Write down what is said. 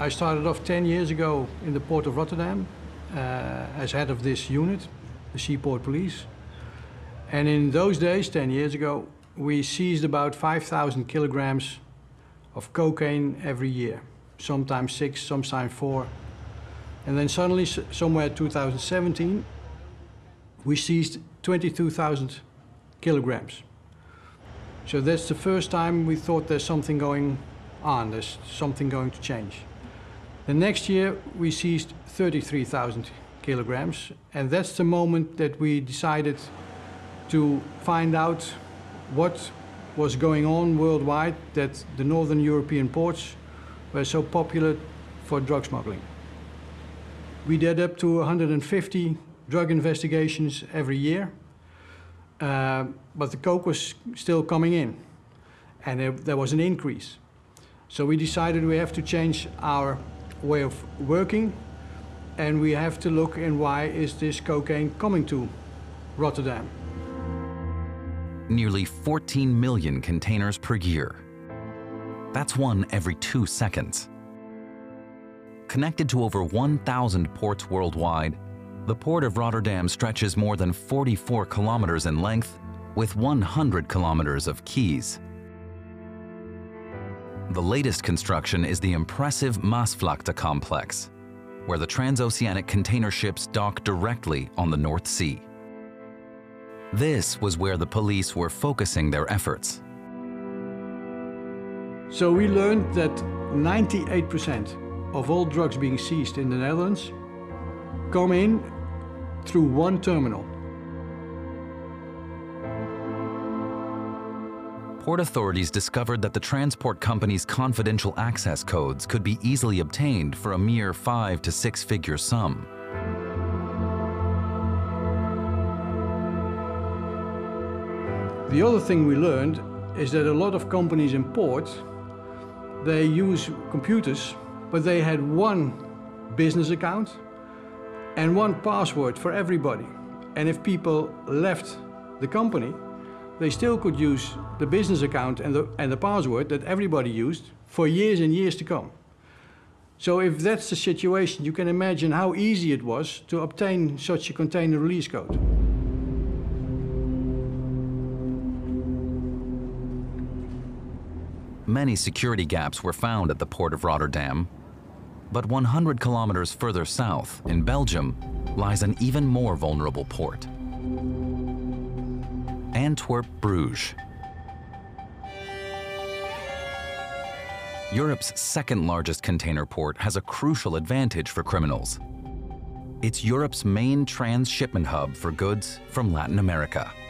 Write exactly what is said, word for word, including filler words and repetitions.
I started off ten years ago in the Port of Rotterdam uh, as head of this unit, the Seaport Police. And in those days, ten years ago, we seized about five thousand kilograms of cocaine every year. Sometimes six, sometimes four. And then suddenly, somewhere in two thousand seventeen, we seized twenty-two thousand kilograms. So that's the first time we thought there's something going on, there's something going to change. The next year, we seized thirty-three thousand kilograms, and that's the moment that we decided to find out what was going on worldwide, that the Northern European ports were so popular for drug smuggling. We did up to one hundred fifty drug investigations every year, uh, but the coke was still coming in, and there, there was an increase. So we decided we have to change our way of working, and we have to look in why is this cocaine coming to Rotterdam. Nearly fourteen million containers per year. That's one every two seconds. Connected to over one thousand ports worldwide, the Port of Rotterdam stretches more than forty-four kilometers in length with one hundred kilometers of quays. The latest construction is the impressive Maasvlakte complex, where the transoceanic container ships dock directly on the North Sea. This was where the police were focusing their efforts. So we learned that ninety-eight percent of all drugs being seized in the Netherlands come in through one terminal. Port authorities discovered that the transport company's confidential access codes could be easily obtained for a mere five to six figure sum. The other thing we learned is that a lot of companies in port, they use computers, but they had one business account and one password for everybody. And if people left the company, they still could use the business account and the, and the password that everybody used for years and years to come. So if that's the situation, you can imagine how easy it was to obtain such a container release code. Many security gaps were found at the Port of Rotterdam, but one hundred kilometers further south, in Belgium, lies an even more vulnerable port. Antwerp-Bruges. Europe's second largest container port has a crucial advantage for criminals. It's Europe's main transshipment hub for goods from Latin America.